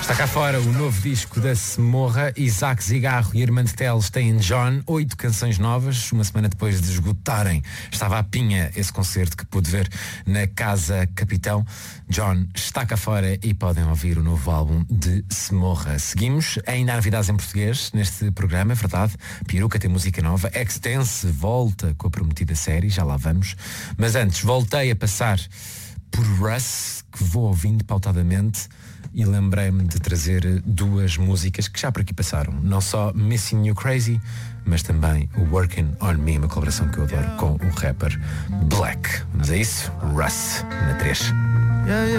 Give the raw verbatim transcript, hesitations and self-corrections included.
Está cá fora o novo disco da Semorra. Isaac Zigarro e Armando Teles têm John, oito canções novas, uma semana depois de esgotarem. Estava à pinha esse concerto que pude ver na Casa Capitão. John está cá fora e podem ouvir o novo álbum de Semorra. Seguimos, ainda há novidades em português neste programa, é verdade. Peruca tem música nova, Extense volta com a prometida série, já lá vamos. Mas antes, voltei a passar por Russ, que vou ouvindo pautadamente, e lembrei-me de trazer duas músicas que já por aqui passaram. Não só Missing You Crazy, mas também o Working On Me, uma colaboração que eu adoro com o rapper Black. Mas é isso, Russ, na três.